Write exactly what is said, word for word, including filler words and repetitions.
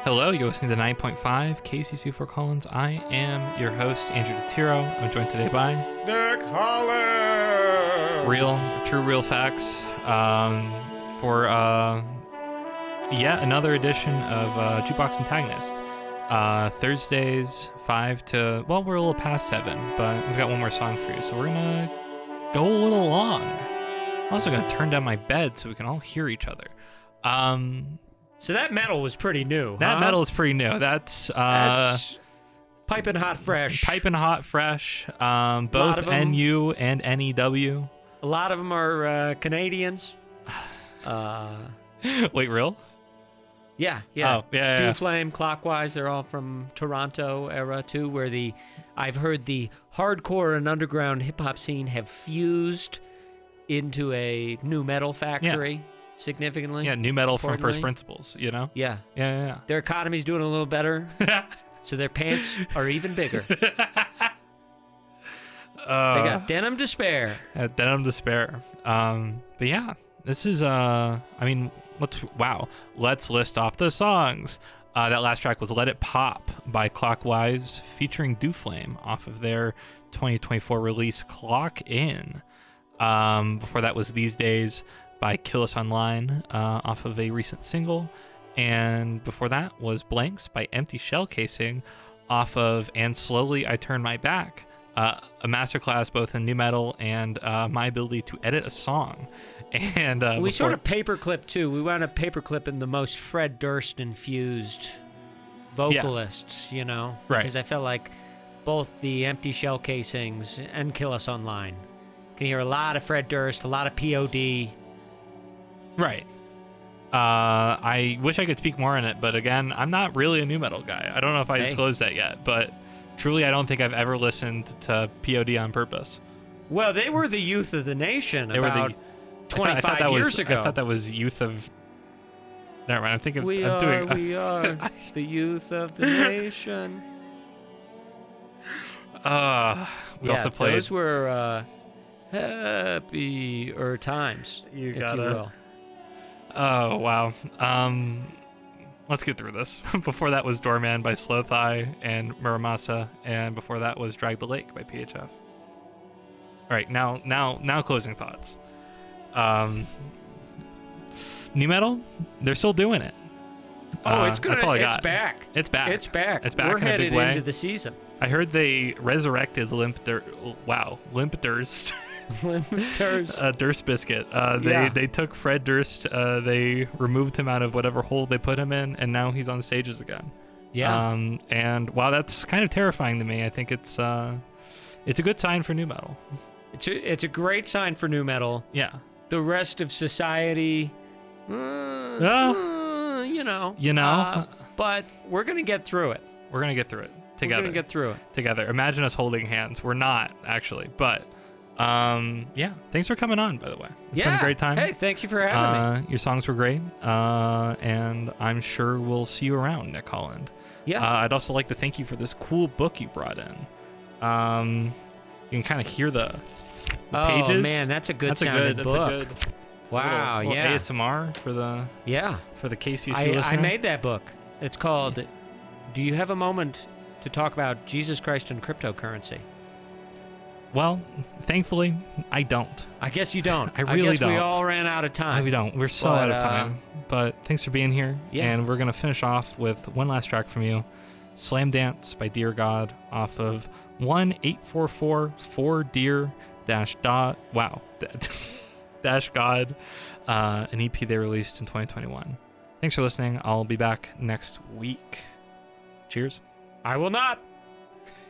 Hello, you're listening to nine point five K C C Fort Collins. I am your host, Andrew DeTiro. I'm joined today by Nick Holland. Real, true, real facts um, for uh, yet another edition of uh, Jukebox Antagonist. Uh, Thursdays, five to, well, we're a little past seven, but we've got one more song for you, so we're going to go a little long. I'm also going to turn down my bed so we can all hear each other. Um... So that metal was pretty new. That huh? metal is pretty new. That's uh, That's piping hot fresh. piping hot fresh. Um, both of 'em. N U and N E W. A lot of them are uh, Canadians. Uh, Wait, real? yeah, yeah. Oh, yeah, yeah. Duflame, Clockwise, they're all from Toronto era too, where the I've heard the hardcore and underground hip hop scene have fused into a new metal factory. Significantly. Yeah, new metal from first importantly. principles, you know? Yeah. Yeah, Their economy's doing a little better, yeah, so their pants are even bigger. They uh, got denim to spare. at Denim to spare. Um, but yeah, this is, uh, I mean, let's, wow. Let's list off the songs. Uh, that last track was Let It Pop by Clockwise, featuring Duflame off of their twenty twenty-four release Clock In. Um, before that was These Days by Kill Us Online, uh, off of a recent single. And before that was Blanks by Empty Shell Casing, off of And Slowly I Turn My Back, uh, a masterclass both in new metal and uh, my ability to edit a song. And uh, We before- sort of paperclip too. We wound up paperclipping the most Fred Durst infused vocalists, you know, Right. because I felt like both the Empty Shell Casings and Kill Us Online can hear a lot of Fred Durst, a lot of P O D. Right. Uh, I wish I could speak more on it, but again, I'm not really a new metal guy. I don't know if I Hey. disclosed that yet, but truly, I don't think I've ever listened to P O D on purpose. Well, they were the youth of the nation They were the- about I thought- twenty-five I thought that years was, ago. I thought that was youth of. Never mind. I'm thinking. we I'm are, doing. we are the youth of the nation. Uh, we yeah, also played. Those were uh, happier times, You if gotta- you will. Oh wow. Um, let's get through this. Before that was Doorman by Slow Thigh and Muramasa, and before that was Drag the Lake by P H F. All right, now, now, now, closing thoughts. Um, new metal, they're still doing it. Oh, Uh, it's gonna. That's all I it's got. back. It's back. It's back. It's back We're in a big headed way. into the season. I heard they resurrected Limp Dur- Wow, Limp Durst. Limiters. uh, Durst Biscuit. Uh, they Yeah. they took Fred Durst. Uh, they removed him out of whatever hole they put him in, and now he's on stages again. yeah. Um, and while that's kind of terrifying to me, I think it's uh, it's a good sign for new metal. it's a, it's a great sign for new metal. Yeah. The rest of society, uh, uh, you know, You know? uh, but we're gonna get through it. We're gonna get through it together. We're gonna get through it. together. Imagine us holding hands. We're not actually, but um, yeah. Thanks for coming on. By the way, it's yeah. been a great time. Hey, thank you for having me. Uh, your songs were great, uh, and I'm sure we'll see you around, Nick Holland. Yeah. Uh, I'd also like to thank you for this cool book you brought in. Um, you can kind of hear the, the oh pages. man, that's a good that's a sounding good. book. That's a good. wow. little, little yeah. A S M R for the Yeah. for the K C C I, I listener. made that book. It's called "Do You Have a Moment to Talk About Jesus Christ and Cryptocurrency?" Well, thankfully, I don't. I guess you don't. I really guess we don't. all ran out of time. we don't. We're so But, out of uh, time. But thanks for being here. Yeah. And we're gonna finish off with one last track from you, "Slam Dance" by Dear God, off of one eight four four four Dear dash dot wow dash God, uh, an E P they released in twenty twenty-one. Thanks for listening. I'll be back next week. Cheers. I will not.